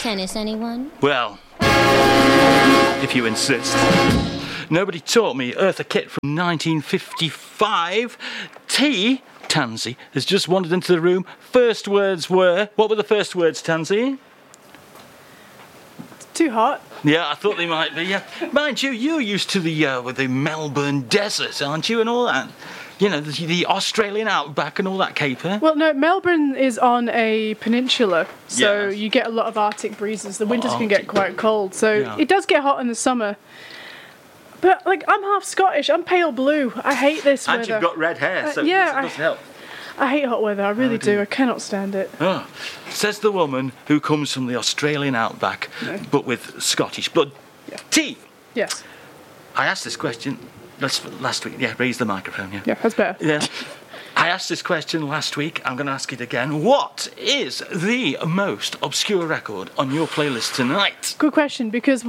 tennis, anyone? Well, if you insist. Nobody taught me Eartha Kitt from 1955. T, Tansy, has just wandered into the room. First words were... What were the first words, Tansy? Too hot. Yeah, I thought they might be, yeah. Mind you, you're used to the Melbourne desert, aren't you, and all that? You know, the Australian outback and all that caper. Well, no, Melbourne is on a peninsula, so Yes. you get a lot of Arctic breezes. The winters can get Arctic quite cold, so Yeah. it does get hot in the summer. But, like, I'm half Scottish. I'm pale blue. I hate this weather. And you've got red hair, so yeah, it doesn't help. I hate hot weather. I really do. dear. I cannot stand it. Oh, says the woman who comes from the Australian outback, but with Scottish blood. Yeah. T, Yes. I asked this question last week. Yeah, raise the microphone, yeah. Yeah, that's better. Yeah. I asked this question last week. I'm going to ask it again. What is the most obscure record on your playlist tonight? Good question, because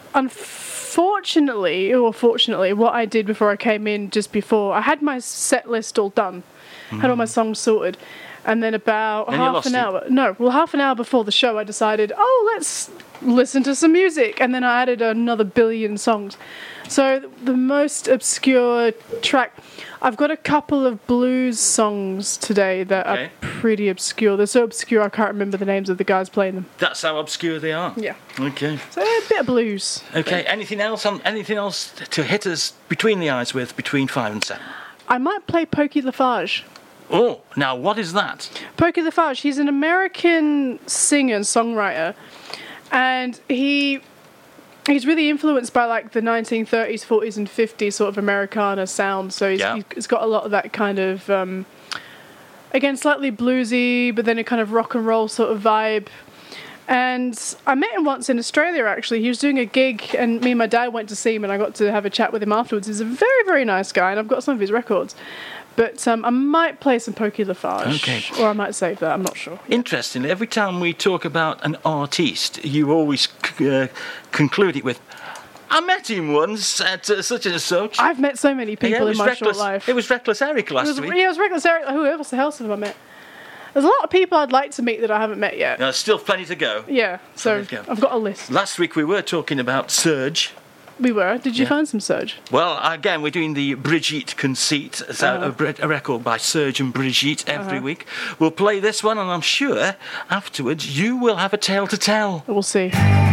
unfortunately, or fortunately, what I did before I came in just before, I had my set list all done, had all my songs sorted, and then about Then you half lost an it. hour, half an hour before the show, I decided, let's listen to some music, and then I added another billion songs. So the most obscure track, I've got a couple of blues songs today that Okay. are pretty obscure. They're so obscure I can't remember the names of the guys playing them. That's how obscure they are. Yeah. Okay. So a bit of blues. Okay. Anything else to hit us between the eyes with between 5 and 7? I might play Pokey Lafarge. Oh, now what is that? Pokey Lafarge, he's an American singer and songwriter, and he's really influenced by like the 1930s, 40s and 50s sort of Americana sound, so he's got a lot of that kind of, again, slightly bluesy, but then a kind of rock and roll sort of vibe. And I met him once in Australia, actually. He was doing a gig, and me and my dad went to see him, and I got to have a chat with him afterwards. He's a very, very nice guy, and I've got some of his records. But I might play some Pokey Lafarge. Okay. Or I might save that, I'm not sure. Interestingly, every time we talk about an artiste, you always conclude it with, I met him once at such and such. I've met so many people in my short life. It was Reckless Eric last week. Yeah, it was Reckless Eric. Who else the hell have I met? There's a lot of people I'd like to meet that I haven't met yet. There's still plenty to go. Yeah, so Plenty to go. I've got a list. Last week we were talking about Surge. We were. Did you Yeah. find some Surge? Well, again, we're doing the Brigitte Conceit, so a record by Serge and Brigitte every week. We'll play this one, and I'm sure afterwards you will have a tale to tell. We'll see.